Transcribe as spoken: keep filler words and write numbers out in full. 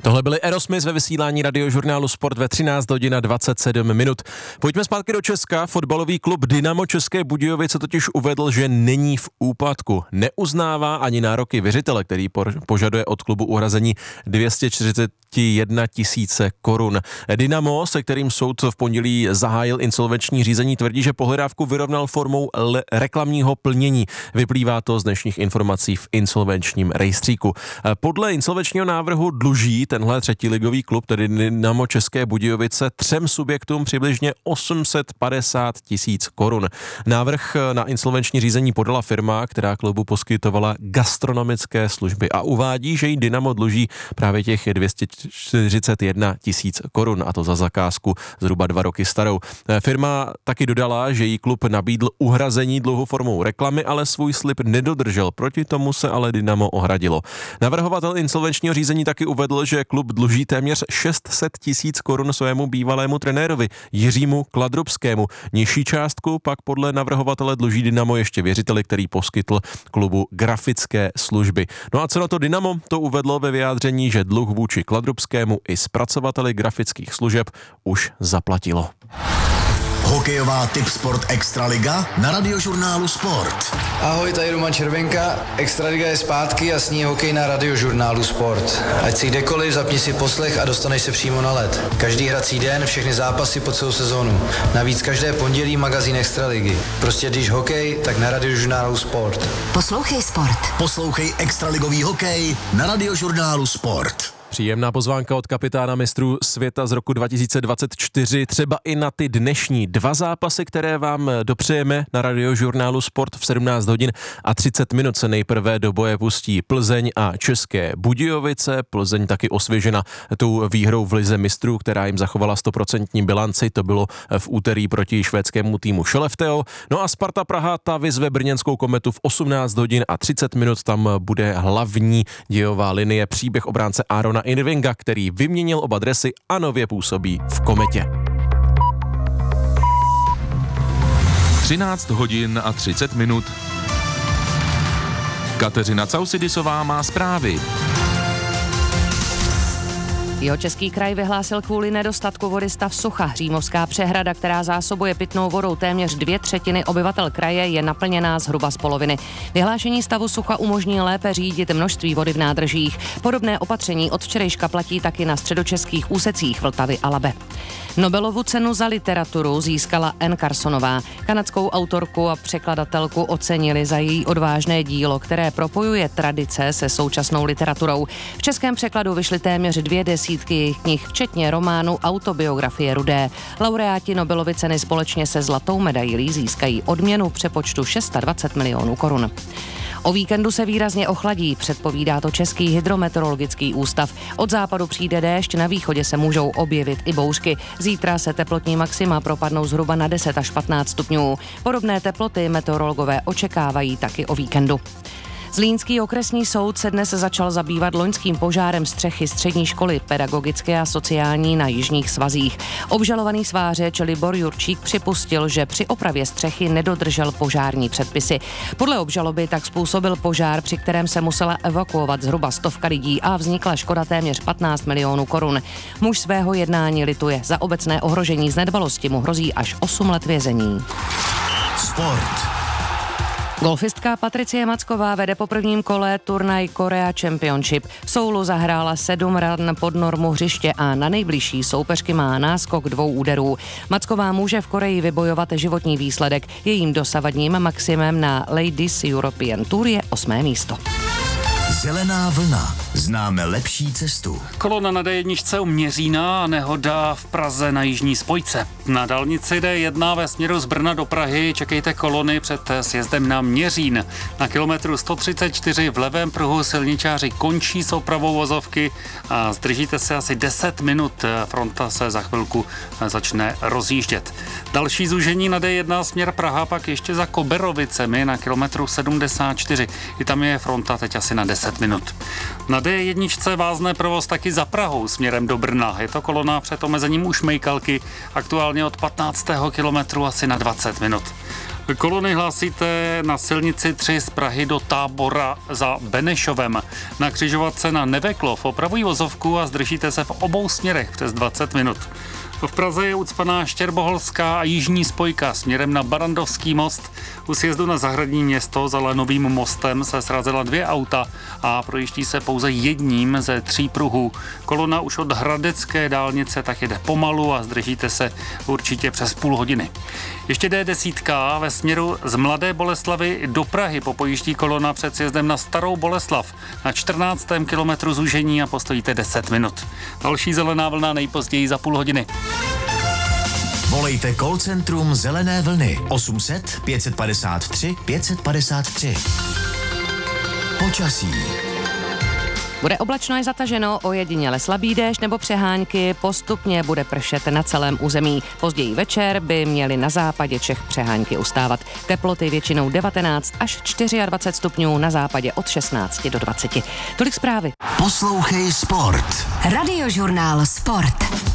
Tohle byly Aerosmith ve vysílání Radiožurnálu Sport ve třináct hodin a dvacet sedm minut. Pojďme zpátky do Česka. Fotbalový klub Dynamo České Budějovice totiž uvedl, že není v úpadku. Neuznává ani nároky věřitele, který požaduje od klubu uhrazení dvě stě čtyřicet jedna tisíce korun. Dynamo, se kterým soud v pondělí zahájil insolvenční řízení, tvrdí, že pohledávku vyrovnal formou le- reklamního plnění. Vyplývá to z dnešních informací v insolvenčním rejstříku. Podle insolvenčního návrhu dluží tenhle třetiligový klub, tedy Dynamo České Budějovice, třem subjektům přibližně osm set padesát tisíc korun. Návrh na insolvenční řízení podala firma, která klubu poskytovala gastronomické služby a uvádí, že jí Dynamo dluží právě těch dvě stě čtyřicet jedna tisíc korun, a to za zakázku zhruba dva roky starou. Firma taky dodala, že jí klub nabídl uhrazení dluhu formou reklamy, ale svůj slib nedodržel. Proti tomu se ale Dynamo ohradilo. Navrhovatel insolvenčního řízení taky uvedl, že klub dluží téměř šest set tisíc korun svému bývalému trenérovi Jiřímu Kladrubskému. Nižší částku pak podle navrhovatele dluží Dynamo ještě věřiteli, který poskytl klubu grafické služby. No a co na to Dynamo? To uvedlo ve vyjádření, že dluh vůči Kladrubskému i zpracovateli grafických služeb už zaplatilo. Hokejová Tipsport Extraliga na Radiožurnálu Sport. Ahoj, tady Roman Červenka. Extraliga je zpátky a s ní hokej na Radiožurnálu Sport. Ať si kdekoliv, zapni si poslech a dostaneš se přímo na led. Každý hrací den, všechny zápasy po celou sezónu. Navíc každé pondělí magazín Extraligy. Prostě když hokej, tak na Radiožurnálu Sport. Poslouchej Sport. Poslouchej extraligový hokej na Radiožurnálu Sport. Příjemná pozvánka od kapitána mistrů světa z roku dva tisíce dvacet čtyři, třeba i na ty dnešní dva zápasy, které vám dopřejeme na Radiožurnálu Sport v sedmnáct hodin a třicet minut. Se nejprve do boje pustí Plzeň a České Budějovice. Plzeň taky osvěžena tou výhrou v lize mistrů, která jim zachovala stoprocentní bilanci. To bylo v úterý proti švédskému týmu Skellefteå. No a Sparta Praha, ta vyzve brněnskou Kometu v osmnáct hodin a třicet minut. Tam bude hlavní dějová linie, příběh obránce Arona Irvinga, který vyměnil oba dresy a nově působí v Kometě. třináct hodin a třicet minut. Kateřina Causidisová má zprávy. Jihočeský kraj vyhlásil kvůli nedostatku vody stav sucha. Římovská přehrada, která zásobuje pitnou vodou téměř dvě třetiny obyvatel kraje, je naplněná zhruba z poloviny. Vyhlášení stavu sucha umožní lépe řídit množství vody v nádržích. Podobné opatření od včerejška platí taky na středočeských úsecích Vltavy a Labe. Nobelovu cenu za literaturu získala Anne Carsonová. Kanadskou autorku a překladatelku ocenili za její odvážné dílo, které propojuje tradice se současnou literaturou. V českém překladu vyšly téměř dvě desítky jejich knih, včetně románu Autobiografie rudé. Laureáti Nobelovy ceny společně se zlatou medailí získají odměnu v přepočtu dvacet šest milionů korun. O víkendu se výrazně ochladí, předpovídá to Český hydrometeorologický ústav. Od západu přijde déšť, na východě se můžou objevit i bouřky. Zítra se teplotní maxima propadnou zhruba na deset až patnáct stupňů. Podobné teploty meteorologové očekávají taky o víkendu. Zlínský okresní soud se dnes začal zabývat loňským požárem střechy střední školy pedagogické a sociální na Jižních svazích. Obžalovaný svářeč Libor Jurčík připustil, že při opravě střechy nedodržel požární předpisy. Podle obžaloby tak způsobil požár, při kterém se musela evakuovat zhruba stovka lidí a vznikla škoda téměř patnáct milionů korun. Muž svého jednání lituje. Za obecné ohrožení z nedbalosti mu hrozí až osm let vězení. Sport. Golfistka Patricie Macková vede po prvním kole turnaj Korea Championship. V Soulu zahrála sedm ran pod normu hřiště a na nejbližší soupeřky má náskok dvou úderů. Macková může v Koreji vybojovat životní výsledek. Jejím dosavadním maximem na Ladies European Tour je osmé místo. Zelená vlna. Známe lepší cestu. Kolona na dé jedna u Měřína a nehoda v Praze na jižní spojce. Na dálnici dé jedna ve směru z Brna do Prahy čekejte kolony před sjezdem na Měřín. Na kilometru sto třicet čtyři v levém pruhu silničáři končí s opravou vozovky a zdržíte se asi deset minut. Fronta se za chvilku začne rozjíždět. Další zúžení na dé jedna směr Praha pak ještě za Koberovicemi na kilometru sedmdesát čtyři. I tam je fronta teď asi na deset minut. Na dé jedna vázne provoz taky za Prahou směrem do Brna. Je to kolona před omezením u Šmejkalky, aktuálně od patnáctého kilometru asi na dvacet minut. Kolony hlásíte na silnici tři z Prahy do Tábora za Benešovem. Na křižovatce na Neveklov opravují vozovku a zdržíte se v obou směrech přes dvacet minut. V Praze je ucpaná Štěrboholská a jižní spojka směrem na Barandovský most. U sjezdu na Zahradní město za Lanovým mostem se srazila dvě auta a projíždí se pouze jedním ze tří pruhů. Kolona už od Hradecké dálnice tak jede pomalu a zdržíte se určitě přes půl hodiny. Ještě D deset ve směru z Mladé Boleslavy do Prahy popojíždí kolona před sjezdem na Starou Boleslav. Na čtrnáctém kilometru zúžení a postojíte deset minut. Další zelená vlna nejpozději za půl hodiny. Volejte call centrum Zelené vlny osm set pět padesát tři pět padesát tři. Počasí. Bude oblačno až zataženo, ojediněle slabý déšť nebo přehánky, postupně bude pršet na celém území. Později večer by měly na západě Čech přehánky ustávat. Teploty většinou devatenáct až dvacet čtyři stupňů, na západě od šestnáct do dvaceti. Tolik zprávy. Poslouchej Sport. Radiožurnál Sport.